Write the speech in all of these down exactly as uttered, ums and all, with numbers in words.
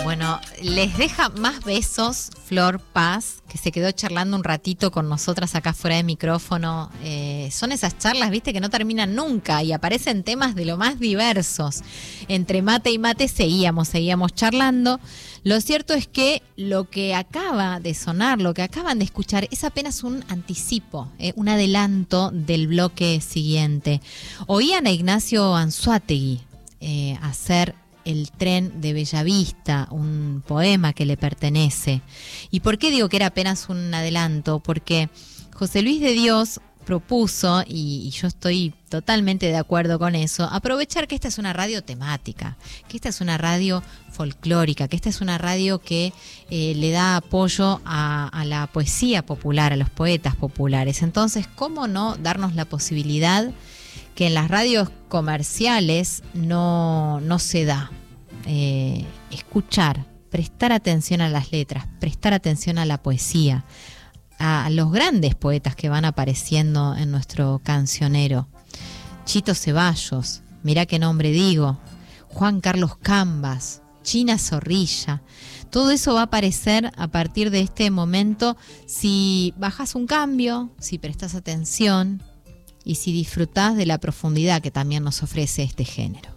Bueno, les deja más besos Flor Paz, que se quedó charlando un ratito con nosotras acá fuera de micrófono. Eh, son esas charlas, viste, que no terminan nunca y aparecen temas de lo más diversos. Entre mate y mate seguíamos, seguíamos charlando. Lo cierto es que lo que acaba de sonar, lo que acaban de escuchar, es apenas un anticipo, eh, un adelanto del bloque siguiente. Oían a Ignacio Anzoátegui eh, hacer El tren de Bellavista, un poema que le pertenece. ¿Y por qué digo que era apenas un adelanto? Porque José Luis de Dios propuso, y, y yo estoy totalmente de acuerdo con eso, aprovechar que esta es una radio temática, que esta es una radio folclórica, que esta es una radio que eh, le da apoyo a, a la poesía popular, a los poetas populares. Entonces, ¿cómo no darnos la posibilidad que en las radios comerciales no, no se da? Eh, escuchar, prestar atención a las letras, prestar atención a la poesía, a los grandes poetas que van apareciendo en nuestro cancionero. Chito Ceballos, mirá qué nombre digo, Juan Carlos Cambas, China Zorrilla. Todo eso va a aparecer a partir de este momento si bajas un cambio, si prestas atención y si disfrutás de la profundidad que también nos ofrece este género.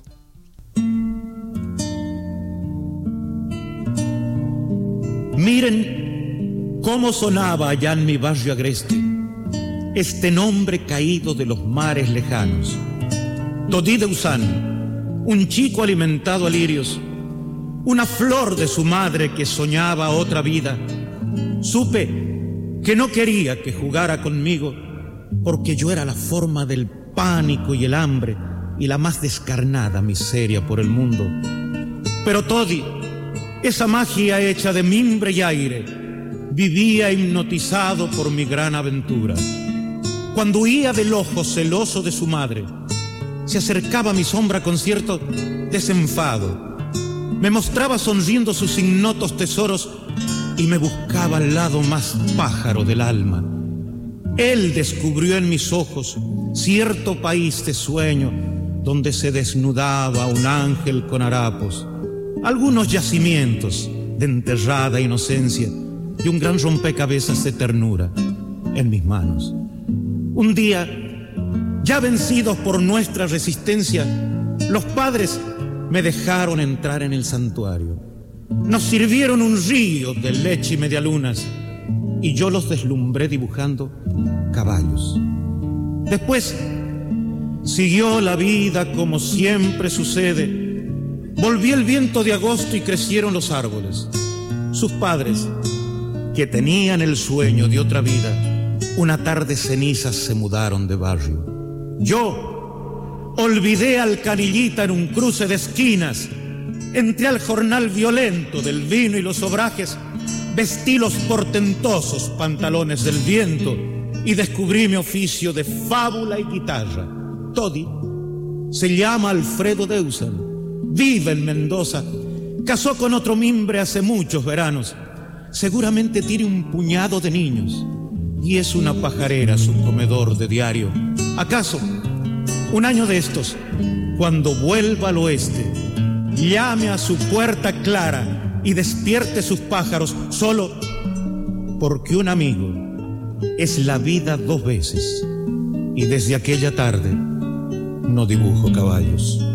Miren cómo sonaba allá en mi barrio agreste este nombre caído de los mares lejanos. Todí de Usán, un chico alimentado a lirios, una flor de su madre que soñaba otra vida. Supe que no quería que jugara conmigo porque yo era la forma del pánico y el hambre y la más descarnada miseria por el mundo. Pero Todí, esa magia hecha de mimbre y aire, vivía hipnotizado por mi gran aventura. Cuando huía del ojo celoso de su madre, se acercaba a mi sombra con cierto desenfado. Me mostraba sonriendo sus ignotos tesoros y me buscaba al lado más pájaro del alma. Él descubrió en mis ojos cierto país de sueño donde se desnudaba un ángel con harapos, algunos yacimientos de enterrada inocencia y un gran rompecabezas de ternura en mis manos. Un día, ya vencidos por nuestra resistencia, los padres me dejaron entrar en el santuario. Nos sirvieron un río de leche y medialunas y yo los deslumbré dibujando caballos. Después siguió la vida como siempre sucede. Volvió el viento de agosto y crecieron los árboles. Sus padres, que tenían el sueño de otra vida, una tarde cenizas se mudaron de barrio. Yo olvidé al canillita en un cruce de esquinas, entré al jornal violento del vino y los obrajes, vestí los portentosos pantalones del viento y descubrí mi oficio de fábula y guitarra. Todí se llama Alfredo Deusan, vive en Mendoza, casó con otro mimbre hace muchos veranos, seguramente tiene un puñado de niños y es una pajarera su comedor de diario. ¿Acaso un año de estos, cuando vuelva al oeste, llame a su puerta clara y despierte sus pájaros solo porque un amigo es la vida dos veces y desde aquella tarde no dibujo caballos?